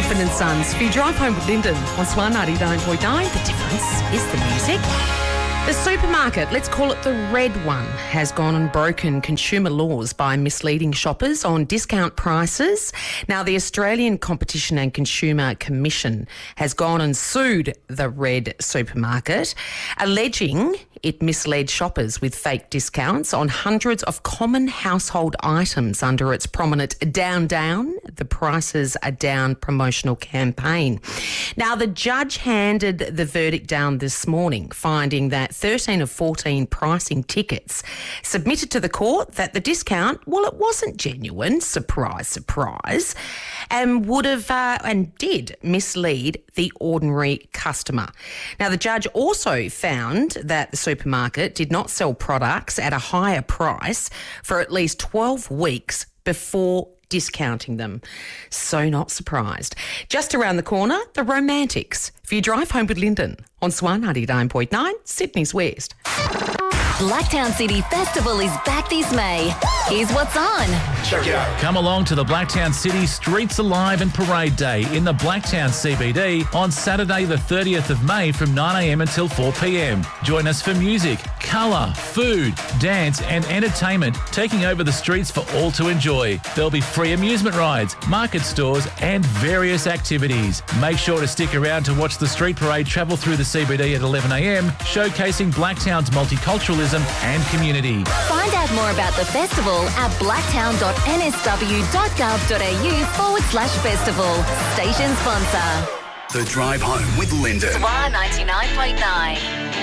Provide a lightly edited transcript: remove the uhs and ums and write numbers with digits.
Mumford and Sons. If you drive home with Lyndon on Swan 99.9, the difference is the music. The supermarket, let's call it the red one, has gone and broken consumer laws by misleading shoppers on discount prices. Now, the Australian Competition and Consumer Commission has gone and sued the red supermarket, alleging it misled shoppers with fake discounts on hundreds of common household items under its prominent Down, the prices are down promotional campaign. Now, the judge handed the verdict down this morning, finding that 13 of 14 pricing tickets submitted to the court that the discount, well, it wasn't genuine, surprise, surprise, and would have and did mislead the ordinary customer. Now, the judge also found that the supermarket did not sell products at a higher price for at least 12 weeks before discounting them. So not surprised. Just around the corner, the Romantics. If you drive home with Lyndon on Swan 99.9, Sydney's West. Blacktown City Festival is back this May. Here's what's on. Check it out. Come along to the Blacktown City Streets Alive and Parade Day in the Blacktown CBD on Saturday the 30th of May from 9am until 4pm. Join us for music, colour, food, dance and entertainment, taking over the streets for all to enjoy. There'll be free amusement rides, market stores and various activities. Make sure to stick around to watch the street parade travel through the CBD at 11am, showcasing Blacktown's multiculturalism and community. Find out more about the festival at blacktown.nsw.gov.au/festival. Station sponsor. The Drive Home with Lyndon. Swan 99.9.